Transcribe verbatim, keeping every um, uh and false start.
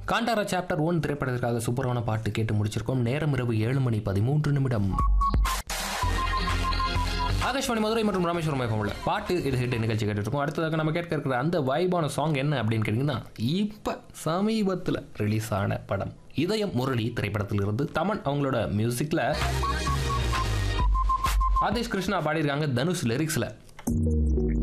காண்டாரா chapter one திரைப்படத்திற்காக சூப்பரான பாட்டு கேட்டு முடிச்சிருக்கோம். நேரம் இரவு ஏழு மணி பதிமூன்று நிமிடம். ஆகாஷ்வாணி மதுரை மற்றும் ராமேஸ்வரம் உள்ள பாட்டு இது ஹிட் நிகழ்ச்சி கேட்டு இருக்கோம். அடுத்ததாக நம்ம கேட்க இருக்கிற அந்த வைபான சாங் என்ன அப்படின்னு கேட்டீங்கன்னா, இப்ப சமீபத்தில் ரிலீஸ் ஆன படம் இதயம் முரளி திரைப்படத்தில் இருந்து தமன் அவங்களோட மியூசிக்ல ஆதேஷ் கிருஷ்ணா பாடியிருக்காங்க. தனுஷ் லிரிக்ஸ்ல